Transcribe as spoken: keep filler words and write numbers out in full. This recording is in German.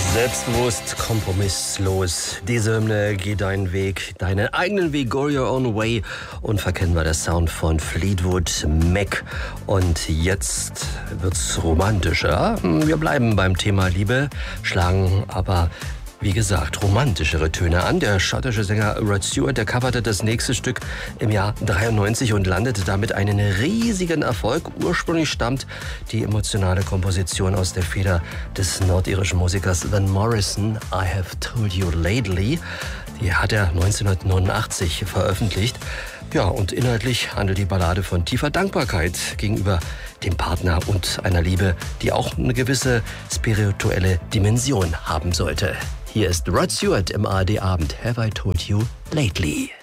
Selbstbewusst, kompromisslos. Diese Hymne, geh deinen Weg, deinen eigenen Weg, go your own way. Unverkennbar der Sound von Fleetwood Mac. Und jetzt wird's romantischer. Wir bleiben beim Thema Liebe, schlagen aber, wie gesagt, romantischere Töne an. Der schottische Sänger Rod Stewart, der coverte das nächste Stück im Jahr dreiundneunzig und landete damit einen riesigen Erfolg. Ursprünglich stammt die emotionale Komposition aus der Feder des nordirischen Musikers Van Morrison, I Have Told You Lately. Die hat er neunzehnhundertneunundachtzig veröffentlicht. Ja, und inhaltlich handelt die Ballade von tiefer Dankbarkeit gegenüber dem Partner und einer Liebe, die auch eine gewisse spirituelle Dimension haben sollte. Hier ist Rod Stewart im A R D Abend. Have I Told You Lately?